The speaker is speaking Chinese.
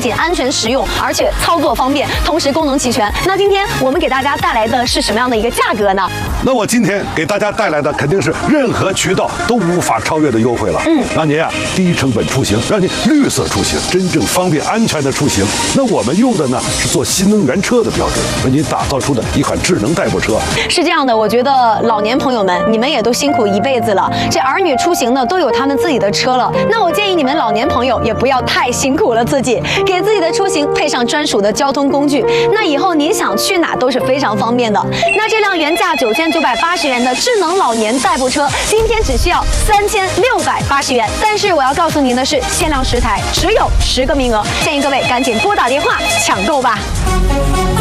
仅安全实用，而且操作方便，同时功能齐全。那今天我们给大家带来的是什么样的一个价格呢？ 那我今天给大家带来的肯定是任何渠道都无法超越的优惠了。让您低成本出行，让您绿色出行，真正方便安全的出行。那我们用的呢是做新能源车的标准，为您打造出的一款智能代步车。 是这样的，我觉得老年朋友们，你们也都辛苦一辈子了，这儿女出行呢都有他们自己的车了。那我建议你们老年朋友也不要太辛苦了自己，给自己的出行配上专属的交通工具，那以后您想去哪都是非常方便的。那这辆原价9980元的智能老年代步车，今天只需要3680元。但是我要告诉您的是，限量10台，只有10个名额，建议各位赶紧拨打电话抢购吧。